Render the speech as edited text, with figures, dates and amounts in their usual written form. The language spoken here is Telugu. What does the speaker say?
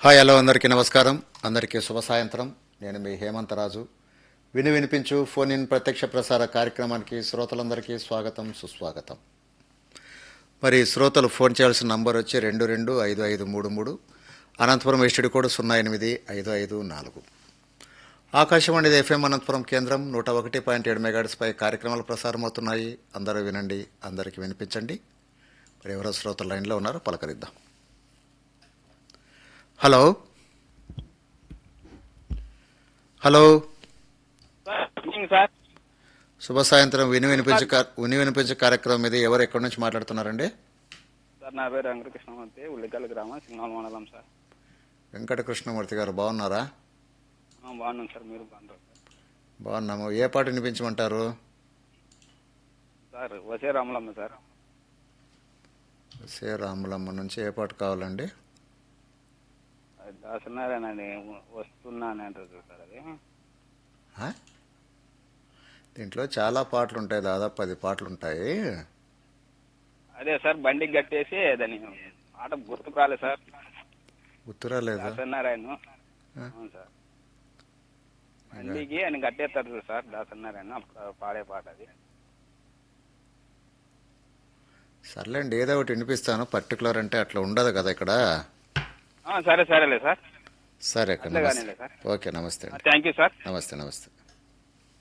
హాయ్ హలో అందరికీ నమస్కారం. అందరికీ శుభ సాయంత్రం. నేను మీ హేమంతరాజు. వినిపించు ఫోన్ ఇన్ ప్రత్యక్ష ప్రసార కార్యక్రమానికి శ్రోతలందరికీ స్వాగతం, సుస్వాగతం. మరి శ్రోతలు ఫోన్ చేయాల్సిన నంబర్ వచ్చి 225533, Anantapuram STD code 08554. Akashvani FM Anantapuram కేంద్రం 101.7 మెగాహెర్ట్జ్ పై కార్యక్రమాలు ప్రసారమవుతున్నాయి. అందరూ వినండి, అందరికీ వినిపించండి. మరి ఎవరో శ్రోతల లైన్లో ఉన్నారో పలకరిద్దాం. హలో హలో సార్, శుభ సాయంత్రం. వినిపించే కార్యక్రమం ఇది. ఎవరు ఎక్కడి నుంచి మాట్లాడుతున్నారండి? సార్ నా పేరు వెంకటకృష్ణమూర్తి, ఉల్లికల్ గ్రామం, సింగల్ మండలం. సార్ వెంకటకృష్ణమూర్తి గారు బాగున్నారా? బాగున్నాం సార్, మీరు బాగున్నారు సార్? బాగున్నాము. ఏ పాట వినిపించమంటారు? సార్ వసే రాములమ్మ సార్. సే రాములమ్మ నుంచి ఏ పాట కావాలండి? దాసనారాయణ వస్తున్నాను అంటారు సార్. అది దీంట్లో చాలా పాటలు ఉంటాయి, దాదాపు 10 పాటలు ఉంటాయి. అదే సార్, బండికి కట్టేసి దాని ఆట గుర్తుకు రాలేదు సార్. గుర్తురాలేదా? దాసనారాయణ. అవును సార్, బండికి ఆయన కట్టేస్తారు సార్. దాసనారాయణ అప్పుడు పాడే పాట అది. సర్లేండి, ఏదో ఒకటి వినిపిస్తాను. పర్టికులర్ అంటే అట్లా ఉండదు కదా ఇక్కడ. సరే సరేలే సార్. సరే, సార్ ఓకే, నమస్తే. Thank you sir. నమస్తే.